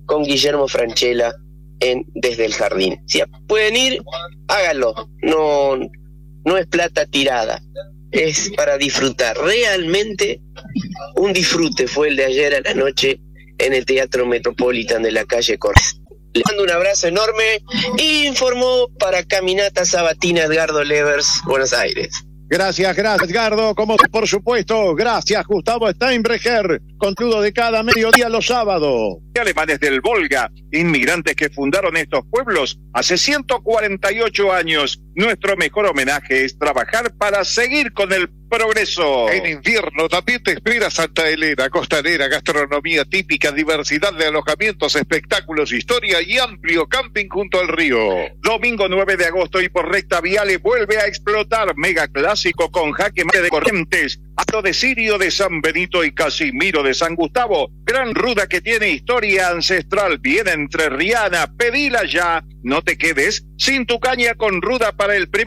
con Guillermo Francella en Desde el Jardín. Si pueden ir, háganlo. No es plata tirada, es para disfrutar. Realmente un disfrute fue el de ayer a la noche en el Teatro Metropolitan de la calle Corrientes. Le mando un abrazo enorme. Informó para Caminata Sabatina Edgardo Levers, Buenos Aires. Gracias, Edgardo. Como por supuesto, gracias, Gustavo Steinbrecher, contudo de cada mediodía los sábados. Alemanes del Volga, inmigrantes que fundaron estos pueblos hace 148 años. Nuestro mejor homenaje es trabajar para seguir con el progreso. En invierno también te espera Santa Elena, costanera, gastronomía típica, diversidad de alojamientos, espectáculos, historia y amplio camping junto al río. Domingo 9 de agosto y por Recta Viale vuelve a explotar mega clásico con Jaque Mate de Corrientes, Acto de Sirio de San Benito y Casimiro de San Gustavo. Gran ruda que tiene historia ancestral, bien entrerriana, pedila ya, no te quedes sin tu caña con ruda para el primer